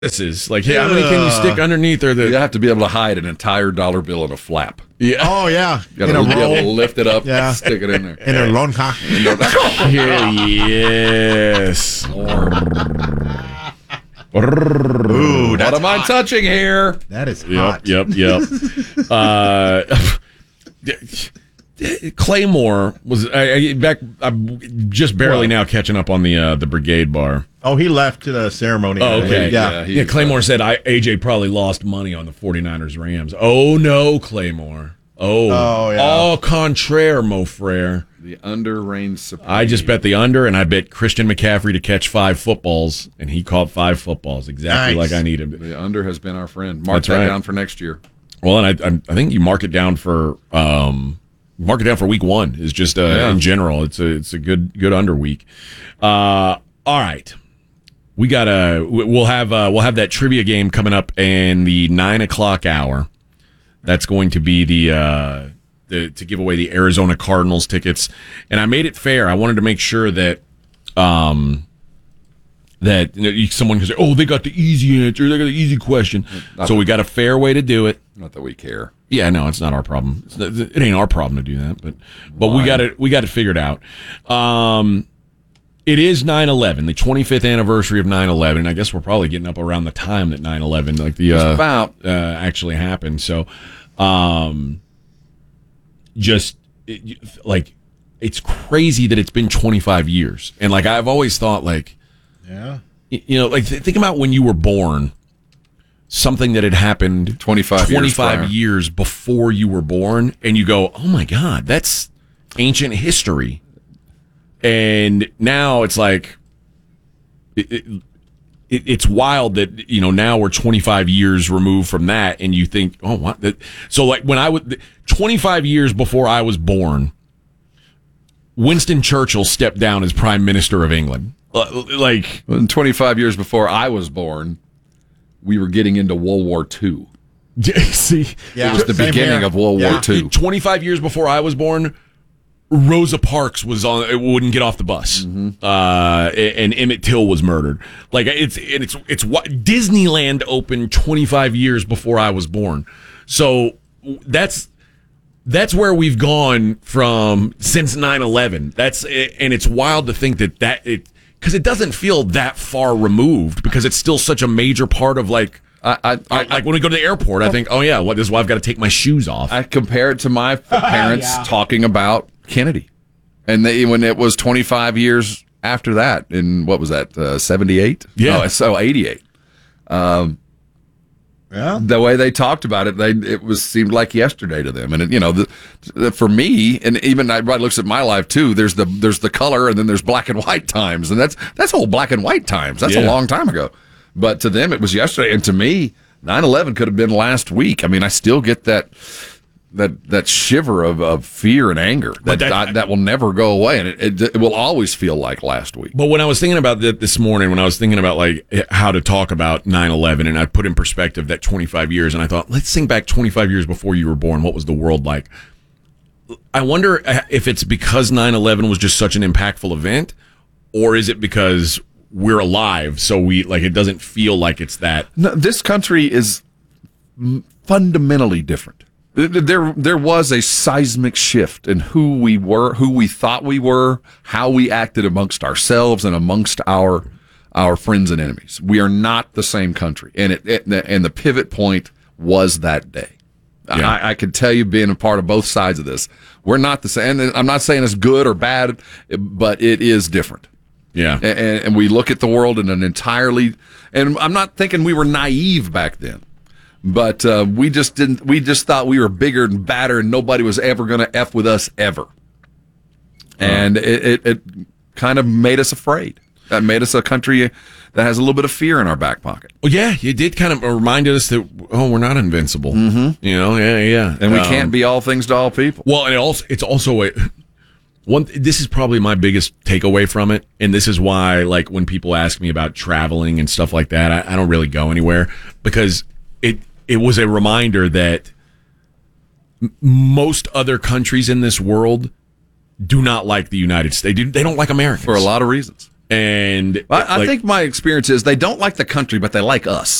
This is like, hey, how many can you stick underneath? Or You have to be able to hide an entire dollar bill in a flap. Yeah. Oh, yeah. You got to be able to lift it up, Yeah. stick it in there. In their lone cock. Yes. Ooh, What am I touching here? That is hot. Yep. Claymore was back. I'm just barely now catching up on the Brigade bar. Oh, he left to the ceremony. Oh, okay. Yeah. Claymore said AJ probably lost money on the 49ers Rams. Oh no, Claymore. Oh yeah. Au contraire, mon frere. The under reigns supreme. I just bet the under, and I bet Christian McCaffrey to catch 5 footballs, and he caught 5 footballs exactly Nice. like I needed. The under has been our friend. Mark That's that right. down for next year. Well, and I think you mark it down for week 1 is just in general. It's a good under week. All right. We'll have that trivia game coming up in the 9:00 hour. That's going to be to give away the Arizona Cardinals tickets, and I made it fair. I wanted to make sure that someone can say, "Oh, they got the easy answer. They got the easy question." So we got a fair way to do it. Not that we care. Yeah, no, it's not our problem. It ain't our problem to do that, but we got it figured out. It is 9/11, the 25th anniversary of 9/11. I guess we're probably getting up around the time that 9/11 actually happened. So, it's crazy that it's been 25 years. And like I've always thought, like, think about when you were born. Something that had happened 25 years before you were born, and you go, oh my God, that's ancient history. And now it's like, it's wild that, now we're 25 years removed from that, and you think, oh, what? So like when 25 years before I was born, Winston Churchill stepped down as Prime Minister of England. Like 25 years before I was born, we were getting into World War II. See, it was the beginning of World War II. 25 years before I was born, Rosa Parks wouldn't get off the bus, and Emmett Till was murdered. Like it's what Disneyland opened 25 years before I was born. So that's where we've gone from since 9/11. And it's wild to think because it doesn't feel that far removed, because it's still such a major part of like when we go to the airport, I think, oh yeah, this is why I've got to take my shoes off. I compare it to my parents talking about Kennedy, and when it was 25 years after that, in what was that, 78? Yeah, so 88. The way they talked about it, seemed like yesterday to them. And for me, and even everybody looks at my life too. There's the color, and then there's black and white times, and that's old black and white times. That's a long time ago. But to them, it was yesterday, and to me, 9/11 could have been last week. I mean, I still get that shiver of fear and anger that will never go away, and it will always feel like last week. But when I was thinking about that this morning, when I was thinking about like how to talk about 9/11, and I put in perspective that 25 years, and I thought, let's think back 25 years before you were born. What was the world like? I wonder if it's because 9/11 was just such an impactful event, or is it because we're alive, so it doesn't feel like it's that. No, this country is fundamentally different. There was a seismic shift in who we were, who we thought we were, how we acted amongst ourselves and amongst our friends and enemies. We are not the same country, and and the pivot point was that day. Yeah. I can tell you, being a part of both sides of this, we're not the same. And I'm not saying it's good or bad, but it is different. Yeah, and we look at the world in an entirely. And I'm not thinking we were naive back then. But we just didn't. We just thought we were bigger and badder, and nobody was ever going to F with us ever. And it kind of made us afraid. That made us a country that has a little bit of fear in our back pocket. Well, yeah, it did kind of remind us that we're not invincible. Mm-hmm. And we can't be all things to all people. Well, and it's also this is probably my biggest takeaway from it, and this is why, like, when people ask me about traveling and stuff like that, I don't really go anywhere, because it was a reminder that most other countries in this world do not like the United States. They don't like Americans. For a lot of reasons. And I think my experience is they don't like the country, but they like us.